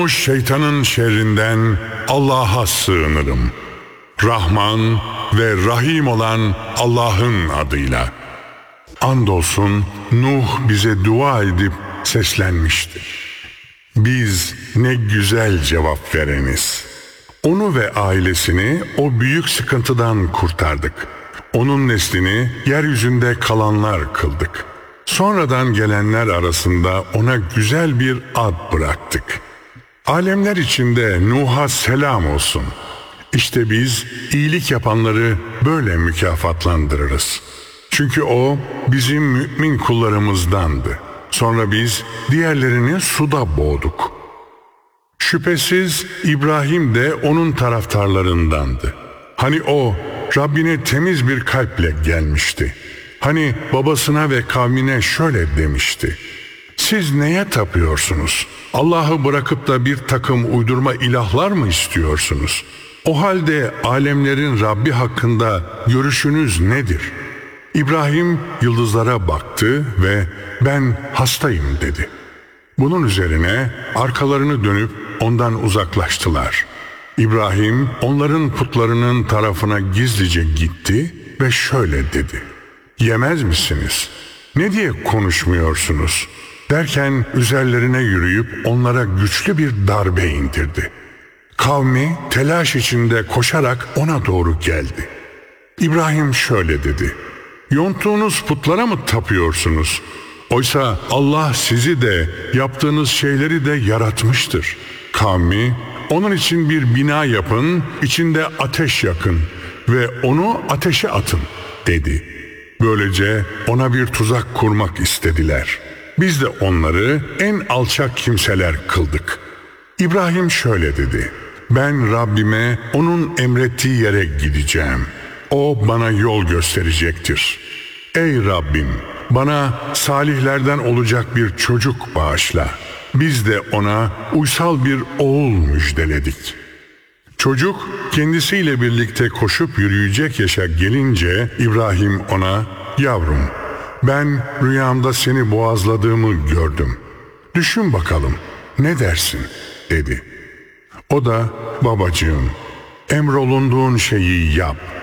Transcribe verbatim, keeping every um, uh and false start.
soyulmuş şeytanın şerrinden Allah'a sığınırım. Rahman ve Rahim olan Allah'ın adıyla. Andolsun Nuh bize dua edip seslenmişti. Biz ne güzel cevap vereniz. Onu ve ailesini o büyük sıkıntıdan kurtardık. Onun neslini yeryüzünde kalanlar kıldık. Sonradan gelenler arasında ona güzel bir ad bıraktık. Alemler içinde Nuh'a selam olsun. İşte biz iyilik yapanları böyle mükafatlandırırız. Çünkü o bizim mümin kullarımızdandı. Sonra biz diğerlerini suda boğduk. Şüphesiz İbrahim de onun taraftarlarındandı. Hani o Rabbine temiz bir kalple gelmişti. Hani babasına ve kavmine şöyle demişti: siz neye tapıyorsunuz? Allah'ı bırakıp da bir takım uydurma ilahlar mı istiyorsunuz? O halde alemlerin Rabbi hakkında görüşünüz nedir? İbrahim yıldızlara baktı ve ben hastayım dedi. Bunun üzerine arkalarını dönüp ondan uzaklaştılar. İbrahim onların putlarının tarafına gizlice gitti ve şöyle dedi: yemez misiniz? Ne diye konuşmuyorsunuz? Derken üzerlerine yürüyüp onlara güçlü bir darbe indirdi. Kavmi telaş içinde koşarak ona doğru geldi. İbrahim şöyle dedi: yonttuğunuz putlara mı tapıyorsunuz? Oysa Allah sizi de yaptığınız şeyleri de yaratmıştır. Kavmi, onun için bir bina yapın, içinde ateş yakın ve onu ateşe atın dedi. Böylece ona bir tuzak kurmak istediler. Biz de onları en alçak kimseler kıldık. İbrahim şöyle dedi: ben Rabbime onun emrettiği yere gideceğim. O bana yol gösterecektir. Ey Rabbim, bana salihlerden olacak bir çocuk bağışla. Biz de ona uysal bir oğul müjdeledik. Çocuk kendisiyle birlikte koşup yürüyecek yaşa gelince İbrahim ona, yavrum, ben rüyamda seni boğazladığımı gördüm. Düşün bakalım, ne dersin dedi. O da, babacığım, emrolunduğun şeyi yap.